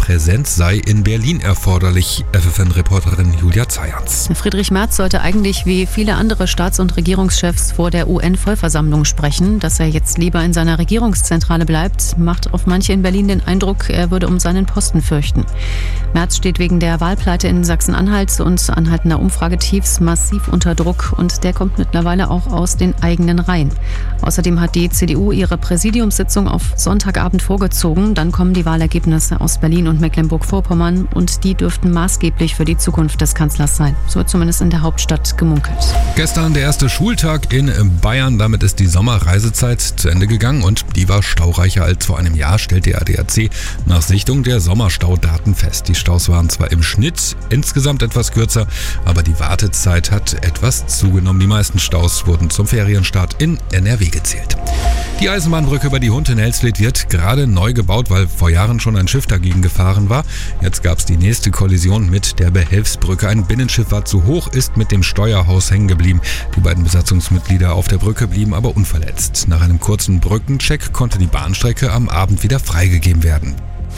Präsenz sei in Berlin erforderlich. FFN-Reporterin Julia Zayans. Friedrich Merz sollte eigentlich wie viele andere Staats- und Regierungschefs vor der UN-Vollversammlung sprechen. Dass er jetzt lieber in seiner Regierungszentrale bleibt, macht auf manche in Berlin den Eindruck, er würde um seinen Posten fürchten. Merz steht wegen der Wahlpleite in Sachsen-Anhalt und anhaltender Umfragetiefs massiv unter Druck und der kommt mittlerweile auch aus den eigenen Reihen. Außerdem hat die CDU ihre Präsidiumssitzung auf Sonntagabend vorgezogen. Dann kommen die Wahlergebnisse aus Berlin und Mecklenburg-Vorpommern und die dürften maßgeblich für die Zukunft des Kanzlers sein. So wird zumindest in der Hauptstadt gemunkelt. Gestern der erste Schultag in Bayern. Damit ist die Sommerreisezeit zu Ende gegangen und die war staureicher als vor einem Jahr, stellt der ADAC nach Sichtung der Sommerstaudaten fest. Die Staus waren zwar im Schnitt insgesamt etwas kürzer, aber die Wartezeit hat etwas zugenommen. Die meisten Staus wurden zum Ferienstart in NRW gezählt. Die Eisenbahnbrücke über die Hund in Elsfleth wird gerade neu gebaut, weil vor Jahren schon ein Schiff dagegen gefahren war. Jetzt gab es die nächste Kollision mit der Behelfsbrücke. Ein Binnenschiff war zu hoch, ist mit dem Steuerhaus hängen geblieben. Die beiden Besatzungsmitglieder auf der Brücke blieben aber unverletzt. Nach einem kurzen Brückencheck konnte die Bahnstrecke am Abend wieder freigegeben werden.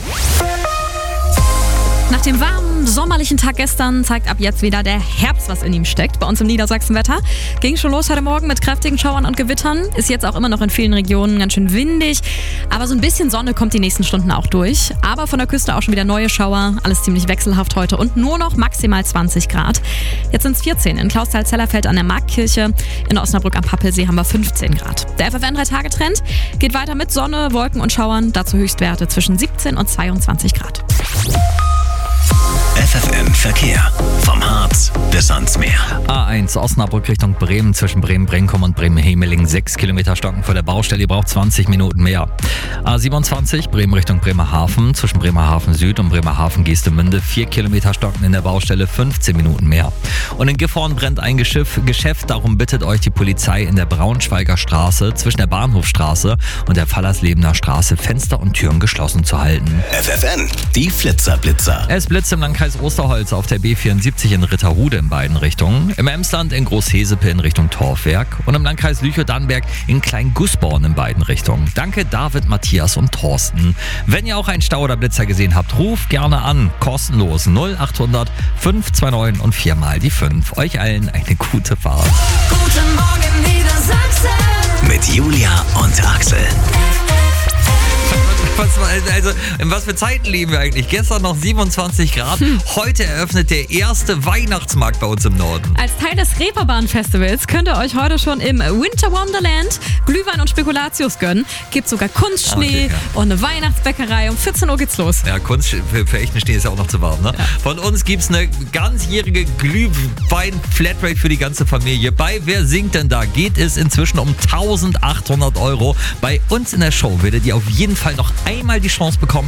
Nach dem warmen, sommerlichen Tag gestern zeigt ab jetzt wieder der Herbst, was in ihm steckt. Bei uns im Niedersachsenwetter ging schon los heute Morgen mit kräftigen Schauern und Gewittern. Ist jetzt auch immer noch in vielen Regionen ganz schön windig. Aber so ein bisschen Sonne kommt die nächsten Stunden auch durch. Aber von der Küste auch schon wieder neue Schauer. Alles ziemlich wechselhaft heute und nur noch maximal 20 Grad. Jetzt sind es 14 in Clausthal-Zellerfeld an der Marktkirche. In Osnabrück am Pappelsee haben wir 15 Grad. Der FFN 3-Tage-Trend geht weiter mit Sonne, Wolken und Schauern. Dazu Höchstwerte zwischen 17 und 22 Grad. FFN Verkehr. Vom Harz bis ans Meer. A1 Osnabrück Richtung Bremen zwischen Bremen-Brenkum und Bremen-Hemeling. 6 Kilometer Stocken vor der Baustelle. Ihr braucht 20 Minuten mehr. A27 Bremen Richtung Bremerhaven zwischen Bremerhaven Süd und Bremerhaven Geestemünde. 4 Kilometer Stocken in der Baustelle. 15 Minuten mehr. Und in Gifhorn brennt ein Geschäft. Darum bittet euch die Polizei in der Braunschweiger Straße zwischen der Bahnhofstraße und der Fallerslebener Straße Fenster und Türen geschlossen zu halten. FFN, die Flitzer-Blitzer. Es blitzt im Landkreis Osterholz auf der B74 in Ritterhude in beiden Richtungen, im Emsland in Großhesepe in Richtung Torfwerk und im Landkreis Lüchow-Dannenberg in Klein-Gußborn in beiden Richtungen. Danke David, Matthias und Thorsten. Wenn ihr auch einen Stau oder Blitzer gesehen habt, ruft gerne an. Kostenlos 0800 529 und 4 mal die 5. Euch allen eine gute Fahrt. Guten Morgen Niedersachsen. Mit Julia und Axel. Was für Zeiten leben wir eigentlich? Gestern noch 27 Grad. Heute eröffnet der erste Weihnachtsmarkt bei uns im Norden. Als Teil des Reeperbahn-Festivals könnt ihr euch heute schon im Winter Wonderland Glühwein und Spekulatius gönnen. Gibt sogar Kunstschnee und eine Weihnachtsbäckerei. Um 14 Uhr geht's los. Ja, Kunst für echten Schnee ist ja auch noch zu warm, ne? Ja. Von uns gibt's eine ganzjährige Glühwein-Flatrate für die ganze Familie. Bei Wer singt denn da? Geht es inzwischen um 1.800 €. Bei uns in der Show werdet ihr auf jeden Fall noch einmal die Chance bekommen,